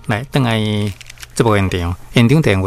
来，等下这部现场电话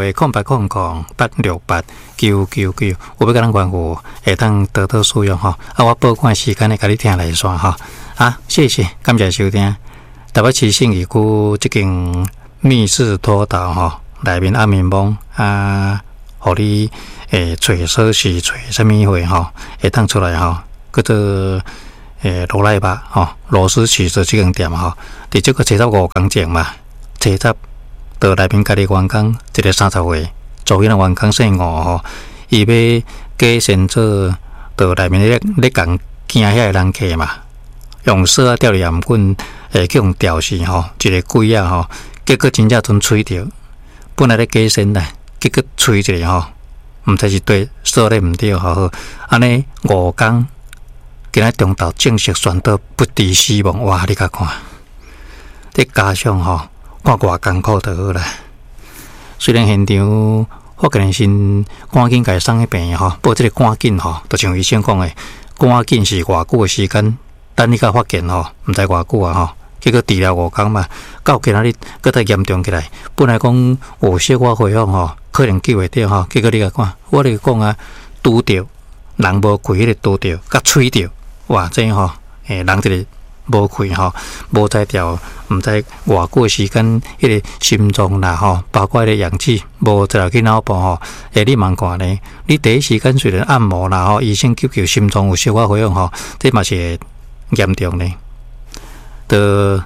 0800-868-999，我要甲咱关户会当得到使用吼。我报款时间的甲你听来算吼。谢谢，感谢收听。台北市信义区这间密室脱逃吼，内面暗面网互你找锁匙找什么货吼，会当出来吼，叫做罗莱吧吼，螺丝起子这间店吼，伫这个75工前嘛，70到内面家己员工一个30岁，做迄个员工姓吴吼，伊要假先做到内面咧共惊遐个人客嘛，用锁啊吊伫颔棍，去用吊死吼，一个鬼吼，结果真正准吹着，本来咧假先啦，结果吹一下吼，毋知是对锁咧毋对吼，安尼5工。今仔中昼正式宣告不治死亡，哇！你甲看，这家属吼，看偌艰苦就好啦。虽然现场发现先赶紧甲伊送去病院吼，不过这个赶紧吼，就像医生讲的，赶紧是偌久的时间，等你甲发现吼，毋知偌久啊吼。结果治疗5工嘛，到今仔日搁再严重起来。本来讲有小可恢复吼，可能救会着吼，结果你甲看，我咧讲拄着人无开迄个拄着，甲吹着。哇！这吼，人这个无开吼，无在调，毋知偌久时间，迄个心脏啦吼，包括迄个氧气，无再去脑部吼。你茫看呢？你第一时间虽然按摩啦吼，医生救心脏有小可回应吼，这嘛是严重呢。到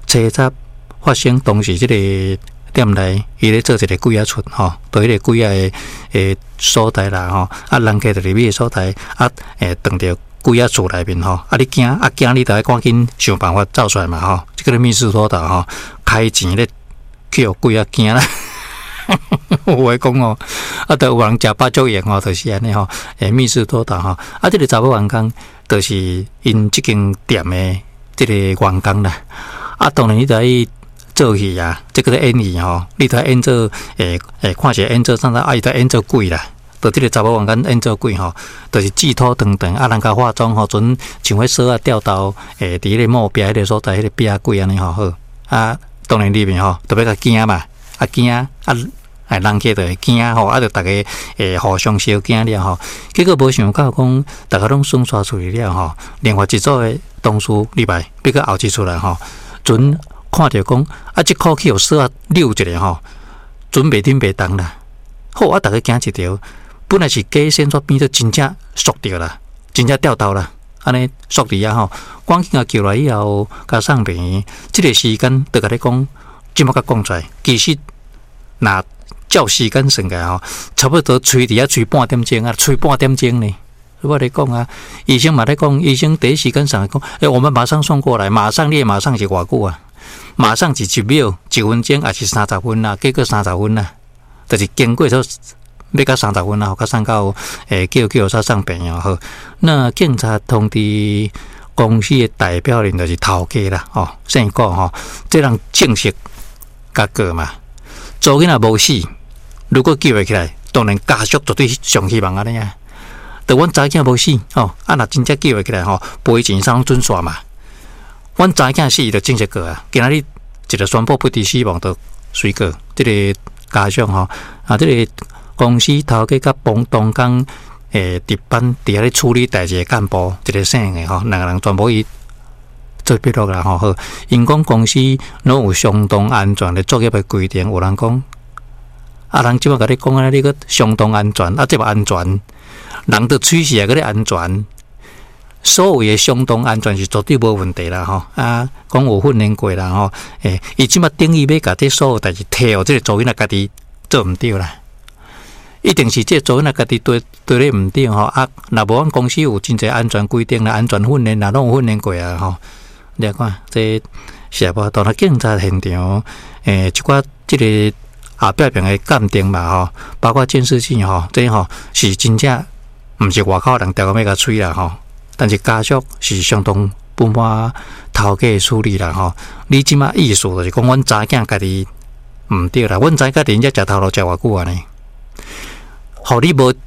70发生当时，这个店内伊咧做一个鬼仔出吼，到迄个鬼仔的所在啦吼，人家就入去所在撞着。鬼仔厝内面吼，你惊你就要赶紧想办法走出来嘛吼。这个密室脱逃吼，开钱咧去互鬼仔惊啦。有话讲哦，就有人食饱足闲吼，就是安尼吼。密室脱逃吼，这个查某员工就是因这间店的这个员工啦。当然你就要做戏啊，这个演戏吼，你就要演做看起来演做啥子，伊就演做鬼啦。就这个查某员工演做鬼吼，就是纸土长长，人家化妆吼，准像迄锁啊吊到伫迄个墓壁迄个所在，迄个壁鬼安尼吼好。当然里面吼，特别甲惊嘛，惊人客就会惊吼，就大家互相小惊了吼。结果无想到讲，大家拢顺刷处理了吼。另外一组的同事入来，比较后一出来吼，准看着讲这口气有锁啊溜一下吼，准袂顶袂动啦。好，大家惊一条。本来是假先煞变做真正缩掉啦，真正掉头啦，安尼缩伫吼，赶紧叫来以后，甲送病院。这个时间就甲你讲，即马甲讲出来，其实若照时间算起来吼，差不多吹伫吹半点钟吹半点钟呢。我咧讲医生嘛咧讲，医生第一时间上来讲，我们马上送过来，马上是偌久啊？马上是1秒、1分钟，还是30分啊？结果30分啊，就是经过说。要到30分啊，甲送到叫才上病院好。那警察通知公司的代表人就是头家啦，姓郭吼，这人正式甲过嘛。做囡仔无死，如果救起来，当然家属绝对上希望安尼啊。但阮查囝无死若真正救起来赔钱啥拢准煞嘛。阮查囝死就正式过啊，今仔日一个宣布不治死亡就随过，这个家属这个。公司头家甲帮东港值班伫遐咧处理代志的干部，一个姓的2个人全部伊做笔录啦好，因讲公司拢有相当安全的作业的规定，有人讲人即摆甲你讲你个相当安全，即摆安全，人的吹死个咧安全，所谓的相当安全是绝对无问题啦讲有训练过啦伊即摆等于要甲这所有代志摕互这个做囡仔家己做毋对啦。一定是这做囡仔家己对咧毋对若无阮公司有真侪安全规定啦、安全训练啦，拢有训练过你看这是无？当然警察现场一寡这个壁边的鉴定嘛包括监视器这是真正毋是外口人调到要甲吹啦但是家属是相当不满头家的处理啦你即马意思就是讲，阮查囝家己毋对啦，阮查囝人家食头路食偌久啊呢？互你无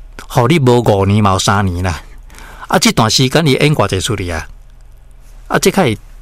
5年嘛有3年啦，这段时间你演偌济出去啊？这较会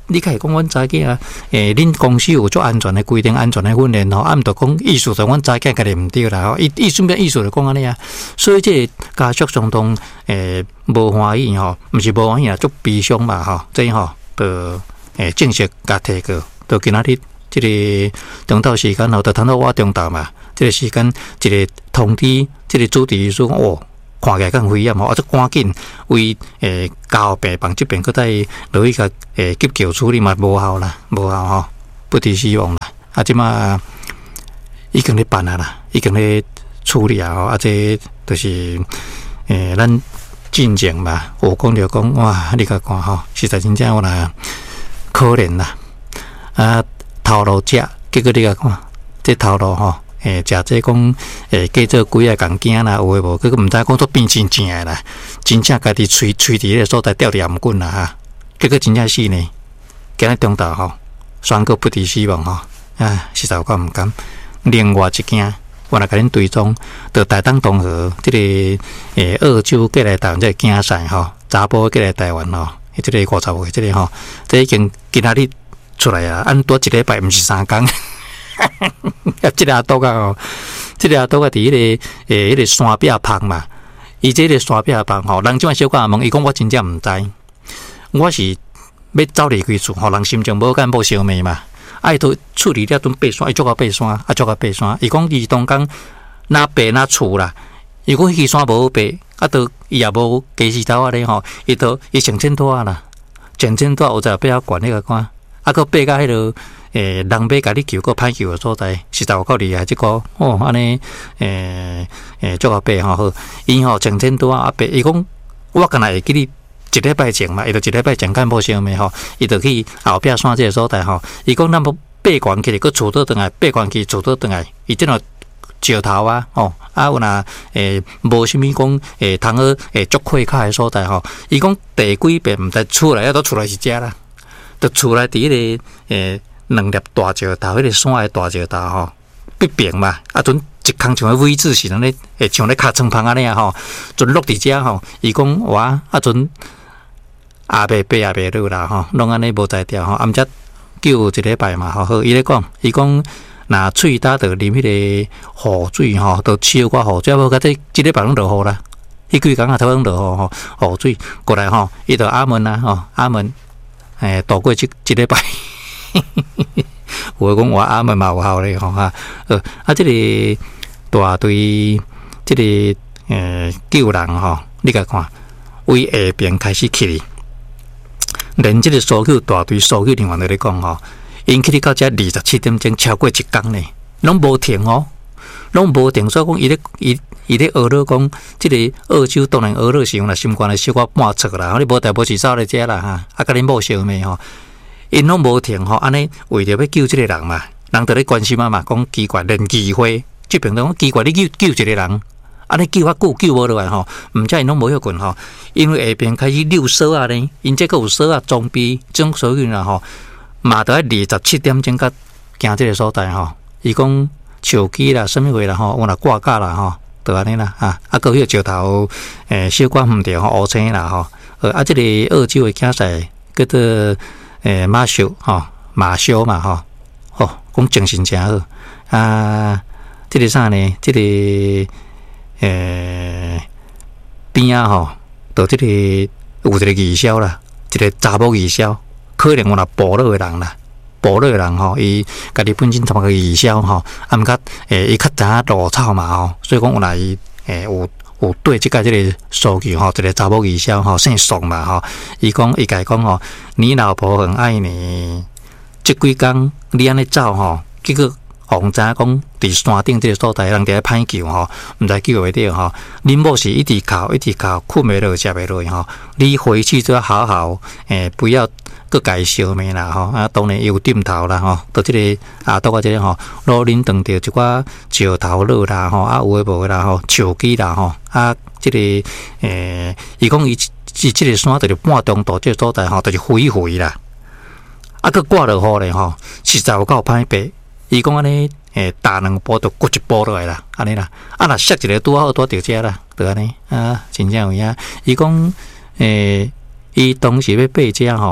你可以讲阮查囝啊，恁公司有做安全的规定、安全的训练吼，毋着讲意思就阮查囝家己毋对啦吼，伊顺便意思就讲安尼啊，所以这家属相当无欢喜吼，毋是无欢喜啊，足悲伤嘛吼，这吼就正式甲提过，就今仔日这个中昼时间吼，就谈到我中昼嘛，这个时间一个通知，这个主治医生看起来更危险吼，即赶紧为交病房这边，佮再落去甲急救处理嘛，无效啦，无效吼，不敌希望啦。啊，即马已经咧办啊啦，已经咧处理啊吼，啊，这就是咱进前嘛，有讲着讲哇，你甲看吼，实在真正有啦可怜啦，啊，头路食，结果你甲看，这头路吼。食这讲加做几啊共惊啦，有诶无？佮毋知讲做变真正诶啦，真正家己喙伫迄个所在吊伫颔棍啦哈，结果真正死呢。今日中昼吼，宣告不敌死亡吼，啊，实在有够毋甘。另外一件，我来甲恁追踪，着台东东河即个澳洲过来台湾即个竞赛吼，查甫过来台湾吼，即个50岁即个吼，这已经今仔日出来啊，按多一礼拜，毋是3工。这个阿多啊吼，这个阿多啊，伫迄个山壁旁嘛，伊这个山壁旁吼，人即晚小可问伊讲，我真正毋知，我是要走离开厝吼，人心情无干无烧灭嘛，啊，伊都处理了顿爬山，伊足够爬山，啊，足够爬山，伊讲伊当讲哪爬哪厝啦，伊讲迄山无好爬，啊，都伊也无加时头啊咧吼，伊穿衬拖啊啦，穿衬拖有在爬遐悬迄个看，啊，佮爬到迄落。人要甲你救个歹救的所在，实在有够厉害。即个安尼足够爬吼好，伊吼前天拄啊爬，伊讲我敢若会记你一礼拜前嘛，伊就一礼拜前干无烧灭吼，伊就去后壁山即个所在吼。伊讲咱要爬悬起，佮厝倒转来，爬悬起厝倒转来，伊即落石头啊吼，啊有若无啥物讲通好足溃卡的所在吼。伊讲第几遍毋知厝内都厝内是遮啦，就厝内伫迄个2粒大石头，迄个山的大石头吼，必平嘛，啊，阵一空像个 V 字形安尼，像咧尻川旁安尼啊吼，阵落伫遮吼，伊讲哇，啊阵也袂爬也袂落啦吼，拢安尼无才调吼，暗则救一礼拜嘛吼，好，伊咧讲，伊讲若喙焦着啉迄个雨水吼，着超过雨水，无甲即礼拜拢落雨啦，迄几工啊，头拢落雨吼，雨水过来吼，伊着阿门啊吼，阿门，度过即礼拜。有讲我阿门嘛有效咧吼哈，即个大队即个救人吼，你甲看，为下边开始起，连即个搜救大队搜救人员都咧讲吼，因起到遮27点钟超过1工呢，拢无停哦，拢无停，所以讲伊咧学了讲，即个澳洲当然学了是用啦，心肝咧小可半撮啦，你无代无志走咧遮啦哈，啊，甲恁某烧灭吼。因拢无停吼，安尼为着要救即个人嘛，人就咧关心嘛，讲奇怪，连议会这边都讲奇怪，你救一个人，安尼救啊救无落来吼，毋知因拢无休困吼，因为下边开始溜锁啊咧，因这个有锁啊装备，种所有啦吼，嘛得27点钟甲行即个所在吼，伊讲手机啦、什么话啦吼，我若挂架啦吼，就安尼啦啊，啊个迄个石头小可毋着吼，乌青啦吼，啊即个澳洲的竞赛叫做。马修吼，马修嘛吼，讲精神真好啊！这个啥呢？这个边啊吼，到这个有一个义消啦，一个查某义消，可能有若部落的人啦，部落的人吼，伊家己本身他妈个义消吼，啊毋较伊较知影路草嘛吼，所以讲有若伊有对即个即个数据吼，一个查某义消吼，姓宋嘛吼，伊甲伊讲吼，你老婆很爱你，即几工你安尼走吼，结果红知影讲伫山顶即个所在，人伫咧歹救吼，毋知救袂着吼，恁某是一直哭，困袂落，食袂落吼，你回去就要好好不要搁家烧灭啦吼，啊当然有点头啦吼，到即个倒个即个吼，路恁撞着一寡石头落啦吼，啊有诶无诶啦吼，树枝啦吼，啊即个伊讲伊即个山就是半中度即个所在吼，就是肥啦，啊搁挂落雨咧吼，实在有够歹爬，伊讲安尼打2步就骨一步落来啦，安尼啦，啊若摔一个拄好拄着遮啦，就安尼啊，真正有影，伊讲伊当时要爬遮吼。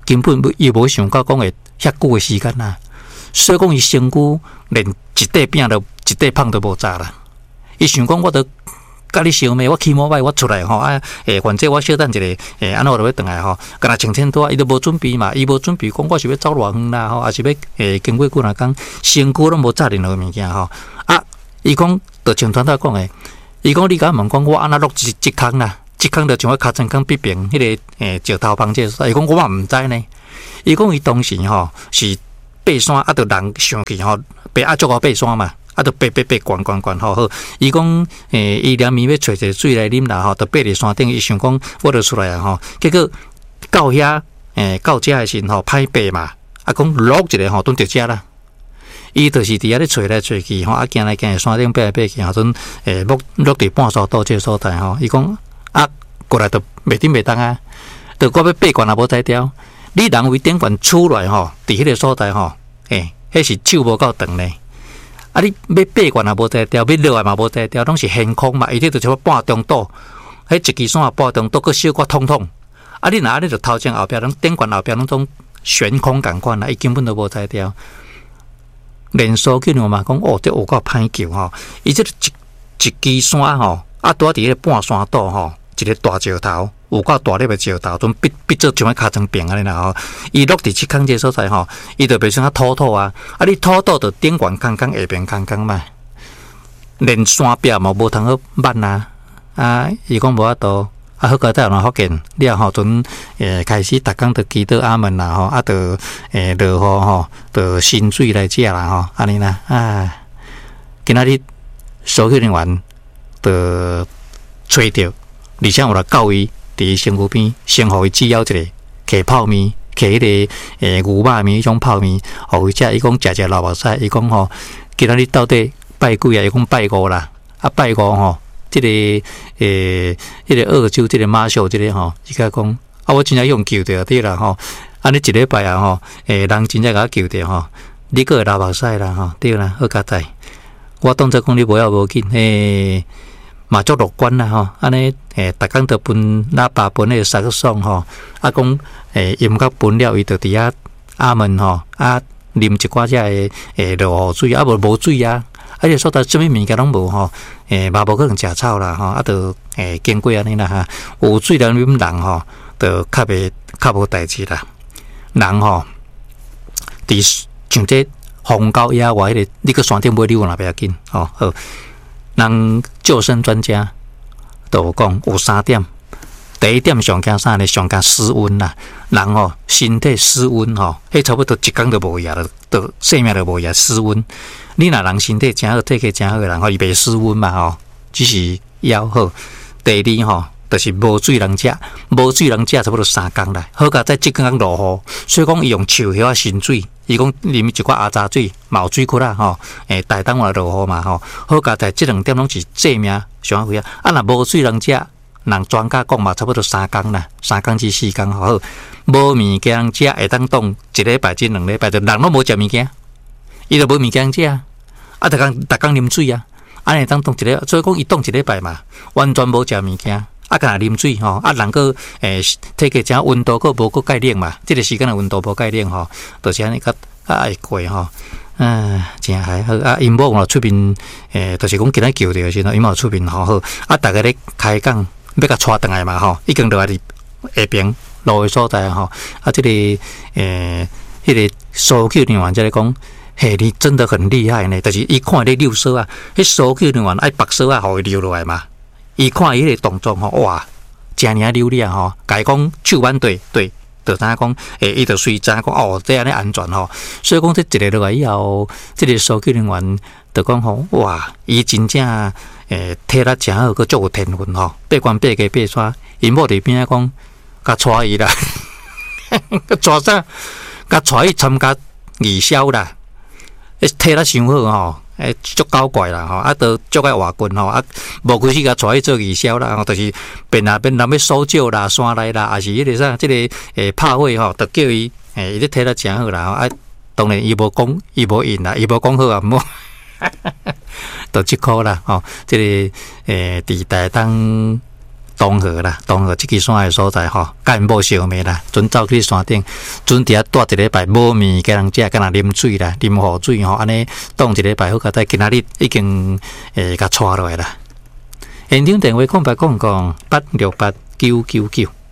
根本伊无想到讲会遐久的时间啦。所以讲伊身躯连一块饼都一块胖都无炸啦。伊想讲我都甲你相骂，我起码摆我出来吼反正我小等一下安怎我就要转来吼，干那穿穿拖，伊都无准备嘛，伊无准备讲我是要走偌远啦吼，还是要经过几若工，身躯拢无炸任何物件吼。伊讲就像团队讲诶，伊讲你甲问讲我安怎落一坑啦，一坑就像我尻川坑北边迄个石头旁这所在，伊讲我嘛毋知呢。伊讲伊当时吼是爬山就人上去吼，爬足个爬山嘛。就爬悬吼，伊讲伊连暝要找一个水来啉啦吼，就爬伫山顶，伊想讲我就出来啊吼，结果到遐到遮的时吼歹爬嘛，讲落一个吼蹲着遮啦，伊就是伫遐咧找来找去吼，行来行去山顶爬来爬去吼，阵落伫半山道这个所在吼，伊讲过来就袂顶袂当啊，就我要爬悬也无才调，你人为顶悬出来吼，伫迄个所在吼，迄是手无够长呢。你要爬悬也无才调，要落来嘛无才调，拢是悬空嘛。伊这就是半中岛，迄一支山半中岛，佮小可通通。你若你就头前后壁，拢顶悬后壁拢种悬空感官啦，伊根本都无才调。连苏去嘛讲，这有够歹球吼！伊这一支山吼，拄伫迄个半山岛吼，一个大石头。有够大粒的石头，阵逼做像尻川平安尼啦吼。伊落伫即坑这所在吼，伊就袂像土啊。你土就顶悬空空，下边空空嘛。连山壁嘛无通好挽啊。伊讲无法度。好佳在有人福建了吼，阵开始逐工就祈祷阿门啦吼，就落雨吼，就新水来食啦吼，安尼啦今仔日所有人员就找着，而且有来教伊。伫身躯边，先互伊煮了一个摕泡面，摕迄个牛肉面迄种泡面，互伊食。伊讲食老目屎，伊讲吼，今仔日到底拜几啊？伊讲拜五啦，拜五吼，即个迄个澳洲即个马秀即个吼，伊甲讲我真正用救着对啦吼，安尼一礼拜啊吼，人真正甲我救着吼，你个会老目屎啦吼，对啦，好佳在，我当作讲你无要无紧嘛足乐观啦吼，安尼逐工都分喇叭分迄个萨克松吼，讲音乐分了，伊就伫遐阿门吼，啉一寡只落雨水，无水啊，个所在什物物件拢无吼，嘛无可能食草啦吼，就经过安尼啦哈，有水人啉人吼，就较无代志啦，人吼，伫像这风高野外迄个，你个山顶买溜若袂要紧吼，好。人救生专家都有讲，有3点。第一点上惊啥呢？上惊失温啦。人吼身体失温吼，迄差不多一工都无业了，都性命都无业失温。你若人身体真好，体格真好的人吼，伊袂失温嘛吼，只是腰好。第二吼，就是无水人食，无水人食差不多3工啦。好佳在即工落雨，所以讲伊用树叶浸水。伊讲啉一寡阿渣水、毛水窟啦吼，大当话落雨嘛吼，好佳在即2点拢是性命上好啊。若无水人食，人专家讲嘛，差不多3工啦，3工至4工好。无物件人食，会当当1礼拜至2礼拜，就人拢无食物件，伊就无物件食啊。逐工啉水啊，安尼当一礼，所以讲伊当1礼拜嘛，完全无食物件。干啉水吼，人个体格正温度个无个介冷嘛，即个时间的温度无介冷吼，就是安尼个会过吼，真还好因某咯出面就是讲今仔救着时阵，因某出面好好，大家咧开讲要甲带转来嘛吼，已经落来伫下边路的所在吼，即个迄个搜救人员即个讲，嘿，你真的很厉害呢，就是伊看你溜索啊，迄搜救人员爱拔索啊，互伊溜落来嘛。伊看伊迄个动作吼，哇，真尔溜利啊吼！甲伊讲手腕对，就知影讲，伊就随知影讲这安尼安全吼。所以讲这一个落来以后，这个搜救人员就讲吼，哇，伊真正体力真好，佮足有天分吼。爬悬爬低爬山，因某伫边仔讲，甲带伊啦，带啥？甲带伊参加义消啦，体力伤好吼。足搞怪啦吼，都足爱活棍吼，无开始甲带去做义消啦，就是变要搜救啦、山内啦，还是迄个啥，即个拍火吼，就叫伊伊咧体力真好啦，当然伊无讲，伊无应啦，伊无讲好啊，无，就即箍啦吼，即个伫台东东河啦，东河这个山的所在吼，甲因某相骂啦，准走去山顶，准伫遐住一礼拜，无面给人食，敢若啉水啦，啉雨水吼，安尼当一礼拜好，甲在今仔日已经甲带落来啦。现场电话0800868999。